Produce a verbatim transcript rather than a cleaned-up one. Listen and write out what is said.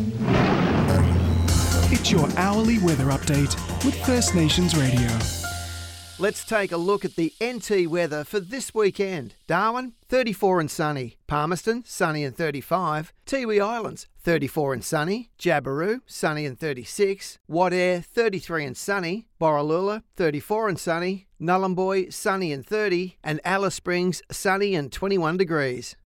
It's your hourly weather update with First Nations Radio. Let's take a look at the N T weather for this weekend. Darwin, thirty-four and sunny. Palmerston, sunny and thirty-five. Tiwi Islands, thirty-four and sunny. Jabiru, sunny and thirty-six. Wadeye, thirty-three and sunny. Borroloola, thirty-four and sunny. Nullumboy, sunny and thirty. And Alice Springs, sunny and twenty-one degrees.